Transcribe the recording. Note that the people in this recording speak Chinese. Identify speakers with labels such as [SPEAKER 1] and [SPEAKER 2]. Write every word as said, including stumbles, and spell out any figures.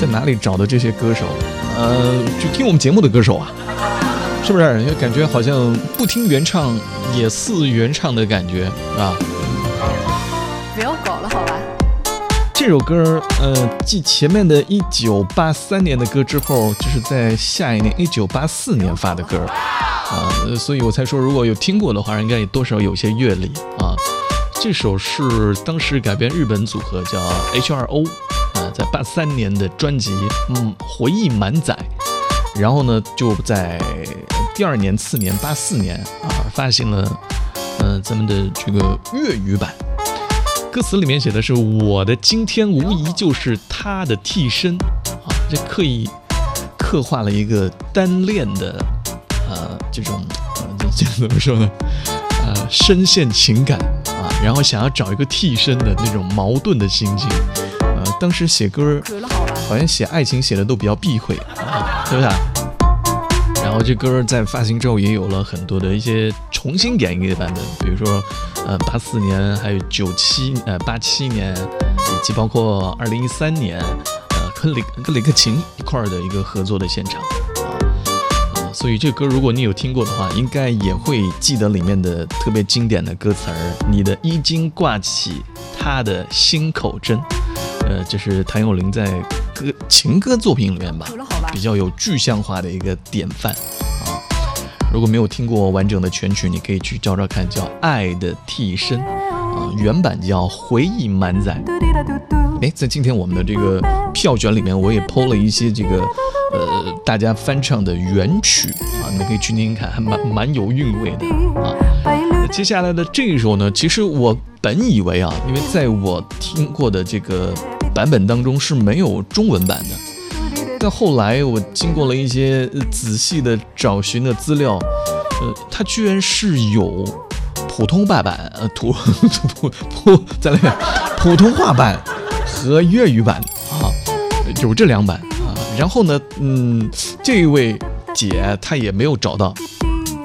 [SPEAKER 1] 在哪里找的这些歌手？呃，就听我们节目的歌手啊，是不是？就感觉好像不听原唱也似原唱的感觉啊。
[SPEAKER 2] 不要搞了，好吧？
[SPEAKER 1] 这首歌，呃，继前面的一九八三年的歌之后，就是在下一年一九八四年发的歌啊、呃，所以我才说，如果有听过的话，应该也多少有些阅历啊。这首是当时改编日本组合叫 H 二 O 啊，在八三年的专辑嗯回忆满载，然后呢就在第二年次年八四年啊发行了呃咱们的这个粤语版。歌词里面写的是我的今天无疑就是他的替身啊，这刻意刻画了一个单恋的呃这种呃这怎么说呢呃深陷情感啊，然后想要找一个替身的那种矛盾的心境。呃当时写歌好像写爱情写的都比较避讳啊，对不对？然后这歌在发行之后也有了很多的一些重新演绎的版本，比如说呃八四年，还有九七呃八七年，以及包括二零一三年呃跟李跟李克勤一块儿的一个合作的现场啊、呃、所以这歌如果你有听过的话，应该也会记得里面的特别经典的歌词儿，你的衣襟挂起他的心口针，呃这是谭咏麟在歌情歌作品里面吧比较有具象化的一个典范啊。如果没有听过完整的全曲，你可以去找找看，叫《爱的替身》啊，原版叫《回忆满载》。哎，在今天我们的这个票选里面，我也 P O 了一些这个呃大家翻唱的原曲啊，你们可以去听听看，还蛮蛮有韵味的啊。接下来的这一首呢，其实我本以为啊，因为在我听过的这个版本当中是没有中文版的。但后来我经过了一些仔细的找寻的资料，呃，它居然是有普通话版，呃，普普普，再来看普通话版和粤语版啊，有这两版啊。然后呢，嗯，这一位姐她也没有找到